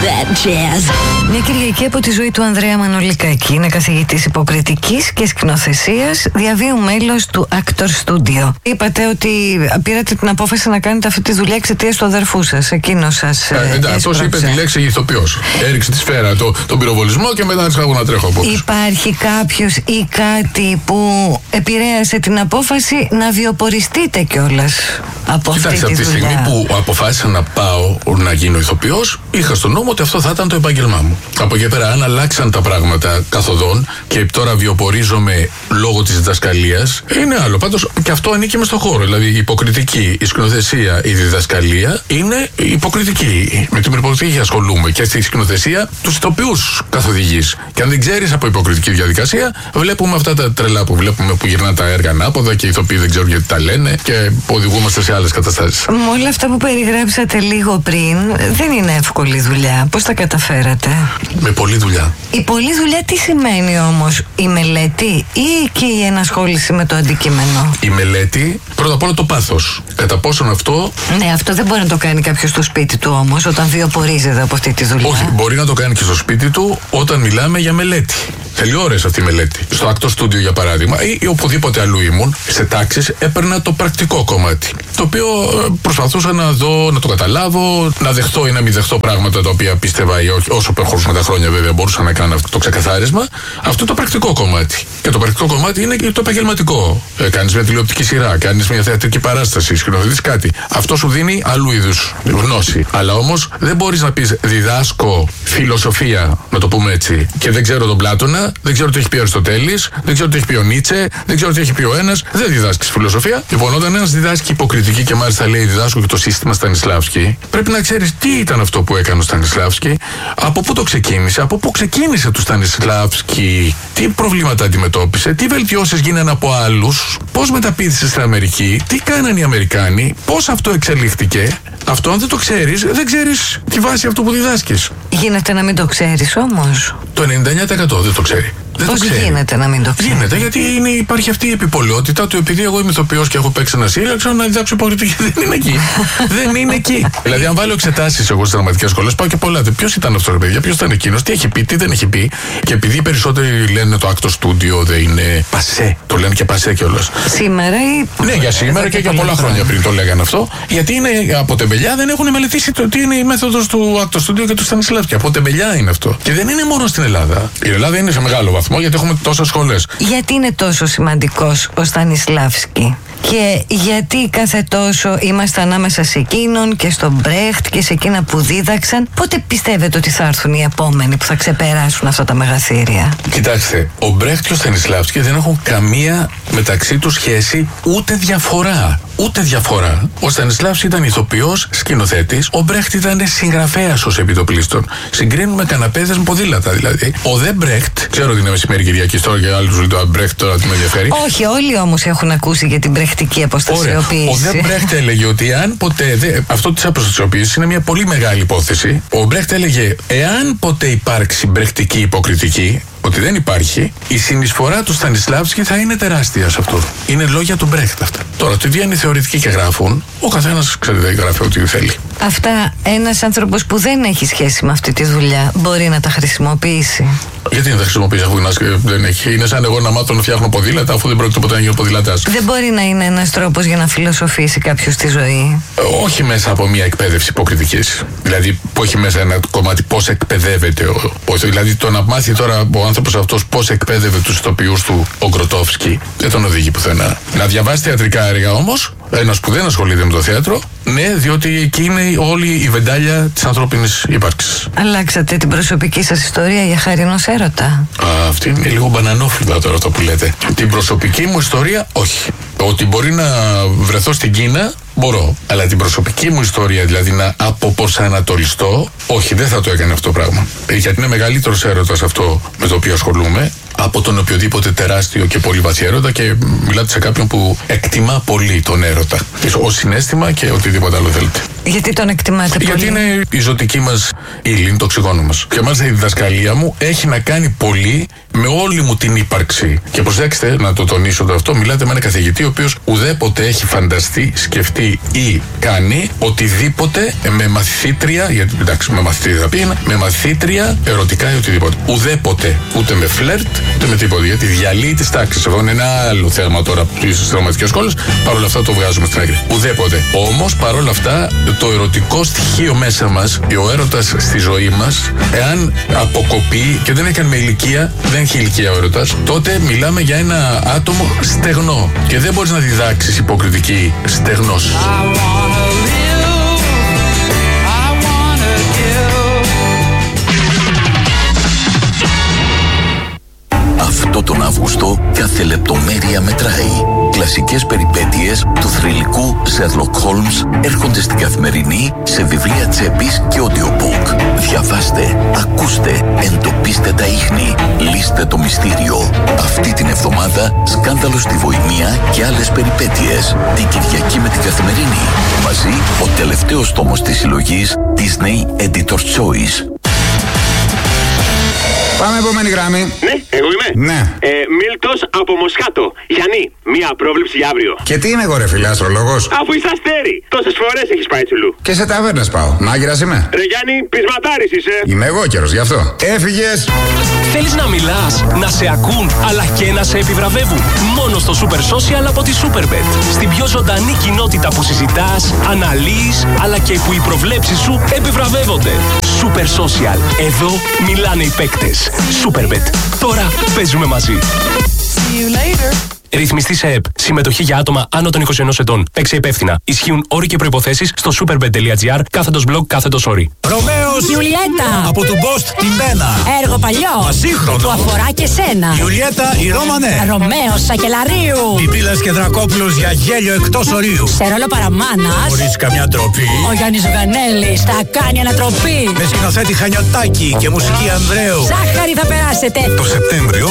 that jazz. Μια Κυριακή από τη ζωή του Ανδρέα Μανολικάκη. Είναι καθηγητής υποκριτικής και σκηνοθεσίας, διαβίου μέλος του Actor Studio. Είπατε ότι πήρατε την απόφαση να κάνετε αυτή τη δουλειά εξαιτίας του αδερφού σας. Εκείνος σας αυτός είπε τη λέξη ηθοποιός. Έριξε τη σφαίρα, τον πυροβολισμό και μετά άρχισα να τρέχω από πίσω. Υπάρχει κάποιος ή κάτι που επηρέασε την απόφαση να βιοποριστείτε κιόλας από αυτή τη δουλειά? Κοιτάξτε, από τη στιγμή που αποφάσισα να πάω να γίνω ηθοποιός, είχα στο νου ότι αυτό θα ήταν το επάγγελμά μου. Από εκεί πέρα, αν αλλάξαν τα πράγματα καθοδόν και τώρα βιοπορίζομαι λόγω της διδασκαλίας, είναι άλλο. Πάντως και αυτό ανήκει μες στο χώρο. Δηλαδή η υποκριτική, η σκηνοθεσία, η διδασκαλία είναι υποκριτική. Με την υποκριτική ασχολούμαι και στη σκηνοθεσία τους ηθοποιούς καθοδηγείς. Και αν δεν ξέρεις από υποκριτική διαδικασία, βλέπουμε αυτά τα τρελά που βλέπουμε που γυρνάνε τα έργα ανάποδα και οι ηθοποιοί δεν ξέρουν γιατί τα λένε και οδηγούμαστε σε άλλες καταστάσεις. Με όλα αυτά που περιγράψατε λίγο πριν, δεν είναι εύκολη δουλειά. Πώς τα καταφέρατε? Με πολλή δουλειά. Η πολλή δουλειά τι σημαίνει όμως? Η μελέτη ή και η ενασχόληση με το αντικείμενο? Η μελέτη, πρώτα απ' όλα το πάθος. Κατά πόσον αυτό. Ναι, αυτό δεν μπορεί να το κάνει κάποιος στο σπίτι του όμως, όταν βιοπορίζεται από αυτή τη δουλειά. Όχι, μπορεί να το κάνει και στο σπίτι του όταν μιλάμε για μελέτη. Θέλει ώρες αυτή η μελέτη. Στο Actor Studio, για παράδειγμα, ή οπουδήποτε αλλού ήμουν, σε τάξεις, έπαιρνα το πρακτικό κομμάτι. Το οποίο προσπαθούσα να δω, να το καταλάβω, να δεχτώ ή να μην δεχτώ πράγματα τα οποία πίστευα ή όχι. Όσο προχωρούσαν τα χρόνια, βέβαια, μπορούσα να κάνω αυτό το ξεκαθάρισμα. Αυτό το πρακτικό κομμάτι. Και το πρακτικό κομμάτι είναι και το επαγγελματικό. Κάνεις μια τηλεοπτική σειρά, κάνεις μια θεατρική παράσταση, σκηνοθετείς κάτι. Αυτό σου δίνει αλλού είδους γνώση. Αλλά όμως δεν μπορείς να πεις διδάσκω φιλοσοφία, να το πούμε έτσι, και δεν ξέρω τον Πλάτωνα, δεν ξέρω τι έχει πει ο Αριστοτέλης, δεν ξέρω τι έχει πει ο Νίτσε, δεν ξέρω τι έχει πει ο ένας, δεν διδάσκεις φιλοσοφία. Λοιπόν, όταν ένας διδάσκει υποκριτική και μάλιστα λέει διδάσκω και το σύστημα Στανισλάβσκι, πρέπει να ξέρεις τι ήταν αυτό που έκανε ο Στανισλάβσκι, από πού το ξεκίνησε, από πού ξεκίνησε του Στανισλάβσκι, τι προβλήματα αντιμετώπισε, τι βελτιώσεις γίνανε από άλλους, πώς μεταπήδησε στην Αμερική, τι κάνανε οι Αμερικάνοι, πώς αυτό εξελίχθηκε. Αυτό, αν δεν το ξέρεις, δεν ξέρεις τη βάση αυτού που διδάσκεις. Γίνεται να μην το ξέρεις όμως? Το 99% δεν το ξέρει. Πώς γίνεται να μην το ξέρει? Γίνεται γιατί υπάρχει αυτή η επιπολαιότητα του επειδή εγώ είμαι ηθοποιός και έχω παίξει ένα σύριαλ, ξέρω να διδάξω υποκριτική. Δεν είναι εκεί. Δεν είναι εκεί. Δηλαδή, αν βάλω εξετάσεις εγώ στις δραματικές σχολές, πάω και πολλά. Ποιος ήταν αυτό, ρε παιδιά, ποιος ήταν εκείνος, τι έχει πει, τι δεν έχει πει. Και επειδή οι περισσότεροι λένε το Actor Studio δεν είναι πασέ, το λένε και πασέ κιόλας. Σήμερα ή. Ναι, για σήμερα και για πολλά χρόνια πριν το λέγανε αυτό. Γιατί είναι από τεμπελιά, δεν έχουν μελετήσει το τι είναι η μέθοδος του Actor Studio και του Στανισλάβσκι. Από τεμπελιά είναι αυτό. Και δεν είναι μόνο στην Ελλάδα. Η Ελλάδα είναι σε μεγάλο βαθμό γιατί έχουμε τόσες σχολές. Γιατί είναι τόσο σημαντικός ο Στανισλάβσκι και γιατί κάθε τόσο είμαστε ανάμεσα σε εκείνον και στον Μπρέχτ και σε εκείνα που δίδαξαν? Πότε πιστεύετε ότι θα έρθουν οι επόμενοι που θα ξεπεράσουν αυτά τα μεγαθύρια? Κοιτάξτε, ο Μπρέχτ και ο Στανισλάβσκι δεν έχουν καμία μεταξύ τους σχέση, ούτε διαφορά. Ούτε διαφορά. Ο Στανισλάβσκι ήταν ηθοποιός, σκηνοθέτης. Ο Μπρέχτ ήταν συγγραφέας ως επιτοπλίστων. Συγκρίνουμε καναπέδες με ποδήλατα δηλαδή. Ο Δε Μπρέχτ, ξέρω ότι είναι μεσημέρι Κυριακή τώρα και άλλοι του λένε το Μπρέχτ τώρα τι με ενδιαφέρει. Όχι, όλοι όμως έχουν ακούσει για την μπρεχτική αποστασιοποίηση. Ο Δε Μπρέχτ έλεγε ότι αν ποτέ. Αυτό της αποστασιοποίησης είναι μια πολύ μεγάλη υπόθεση. Ο Μπρέχτ έλεγε εάν ποτέ υπάρξει μπρεχτική υποκριτική, ότι δεν υπάρχει, η συνεισφορά του Στανισλάβσκι θα είναι τεράστια σε αυτό. Είναι λόγια του Μπρέχτ αυτά. Τώρα, ότι βγαίνει θεωρητικοί και γράφουν, ο καθένας ξέρει δεν γράφει ό,τι θέλει. Αυτά ένας άνθρωπος που δεν έχει σχέση με αυτή τη δουλειά μπορεί να τα χρησιμοποιήσει? Γιατί να τα χρησιμοποιήσει αφού δεν έχει? Είναι σαν εγώ να μάθω να φτιάχνω ποδήλατα αφού δεν πρόκειται ποτέ να γίνω ποδηλατάς. Δεν μπορεί να είναι ένας τρόπος για να φιλοσοφήσει κάποιος τη ζωή? Όχι μέσα από μια εκπαίδευση υποκριτικής. Δηλαδή, που έχει μέσα ένα κομμάτι πώς εκπαιδεύεται δηλαδή, το να μάθει τώρα ο άνθρωπος αυτός πώς εκπαίδευε τους ηθοποιούς του ο Γκροτόφσκι δεν τον οδηγεί πουθενά. Να διαβάσει θεατρικά έργα όμως, ένας που δεν ασχολείται με το θέατρο, ναι, διότι εκεί είναι όλη η βεντάλια της ανθρώπινης ύπαρξης. Αλλάξατε την προσωπική σας ιστορία για χάρη ενός έρωτα? Αυτή είναι λίγο μπανανόφλουδα τώρα αυτό που λέτε. Την προσωπική μου ιστορία, όχι. Ότι μπορεί να βρεθώ στην Κίνα, μπορώ. Αλλά την προσωπική μου ιστορία, δηλαδή να αποπροσανατολιστώ, όχι, δεν θα το έκανε αυτό το πράγμα. Γιατί είναι μεγαλύτερος έρωτας αυτό με το οποίο ασχολούμαι από τον οποιοδήποτε τεράστιο και πολύ βαθύ έρωτα και μιλάτε σε κάποιον που εκτιμά πολύ τον έρωτα. Ως συναίσθημα και οτιδήποτε άλλο θέλετε. Γιατί τον εκτιμάτε πολύ? Γιατί είναι η ζωτική μας ύλη, είναι το οξυγόνο μας. Και μάλιστα η διδασκαλία μου έχει να κάνει πολύ με όλη μου την ύπαρξη. Και προσέξτε, να το τονίσω αυτό, μιλάτε με έναν καθηγητή ο οποίος ουδέποτε έχει φανταστεί, σκεφτεί ή κάνει οτιδήποτε με μαθήτρια, γιατί εντάξει, με μαθήτρια θα πήγαινα, με μαθήτρια ερωτικά ή οτιδήποτε. Ουδέποτε, ούτε με φλερτ, ούτε με τίποτα. Γιατί διαλύει τις τάξεις. Αυτό είναι ένα άλλο θέμα τώρα στις δραματικές σχόλες. Παρ' όλα αυτά το βγάζουμε στην άκρη. Ουδέποτε. Όμως παρόλα αυτά, το ερωτικό στοιχείο μέσα μας, ο έρωτας στη ζωή μας, εάν αποκοπεί και δεν έχει κάνει με ηλικία, δεν έχει ηλικία ο έρωτας, τότε μιλάμε για ένα άτομο στεγνό. Και δεν μπορείς να διδάξεις υποκριτική στεγνός. Αυτό τον Αύγουστο κάθε λεπτομέρεια μετράει. Κλασικές περιπέτειες του θρυλικού Sherlock Holmes έρχονται στην Καθημερινή σε βιβλία τσέπης και audiobook. Διαβάστε, ακούστε, εντοπίστε τα ίχνη, λύστε το μυστήριο. Αυτή την εβδομάδα σκάνδαλο στη Βοημία και άλλες περιπέτειες. Την Κυριακή με την Καθημερινή. Μαζί ο τελευταίος τόμος της συλλογής Disney Editor's Choice. Πάμε επόμενη γραμμή. Ναι, εγώ είμαι. Ναι. Μίλτος από Μοσχάτο. Γιάννη, μία πρόβλεψη για αύριο. Και τι είμαι εγώ, ρε φίλε, αστρολόγος? Αφού είσαι αστέρι, τόσες φορές έχεις πάει τσουλού. Και σε ταβέρνες πάω. Μάγειρας είμαι. Ρε Γιάννη, πεισματάρης είσαι. Είμαι εγώ καιρος, γι' αυτό. Έφυγες. Θέλεις να μιλάς, να σε ακούν, αλλά και να σε επιβραβεύουν? Μόνο στο Super Social από τη Superbet. Στην πιο ζωντανή κοινότητα που συζητάς, αναλύεις, αλλά και που οι προβλέψεις σου επιβραβεύονται. Super Social. Εδώ μιλάνε οι παίκτες. Superbet. Τώρα παίζουμε μαζί. Ρυθμιστή σε ΕΠ. Συμμετοχή για άτομα άνω των 21 ετών. Παίξε υπεύθυνα. Ισχύουν όροι και προϋποθέσεις στο superbet.gr/blog/όροι. Ρωμαίος Ιουλιέτα από του Μπόστ την Πένα. Έργο παλιό Ασύγχρονο. που αφορά και σένα. Ιουλιέτα η Ρώμανε. Ρωμαίος Σακελαρίου. Πιπίλας και Δρακόπουλος για γέλιο εκτός ορίου. Σε ρόλο παραμάνας Χωρίς καμιά τροπή. ο Γιάννης Ζουγανέλης θα κάνει ανατροπή. Με σκηνοθέτη Χανιωτάκη και μουσική Ανδρέου. Ζάχαρη θα περάσετε. Το Σεπτέμβριο